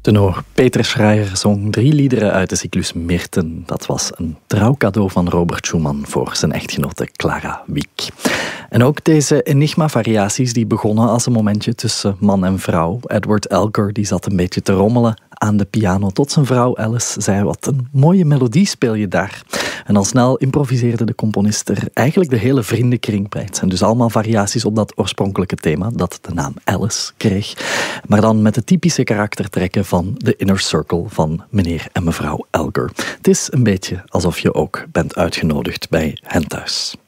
Tenor Peter Schreier zong 3 liederen uit de cyclus Myrten. Dat was een trouwcadeau van Robert Schumann voor zijn echtgenote Clara Wieck. En ook deze Enigma-variaties die begonnen als een momentje tussen man en vrouw. Edward Elgar die zat een beetje te rommelen aan de piano tot zijn vrouw Alice zei: wat een mooie melodie speel je daar. En al snel improviseerde de componist er eigenlijk de hele vriendenkring bij. Het zijn dus allemaal variaties op dat oorspronkelijke thema dat de naam Alice kreeg. Maar dan met de typische karaktertrekken van de inner circle van meneer en mevrouw Elgar. Het is een beetje alsof je ook bent uitgenodigd bij hen thuis.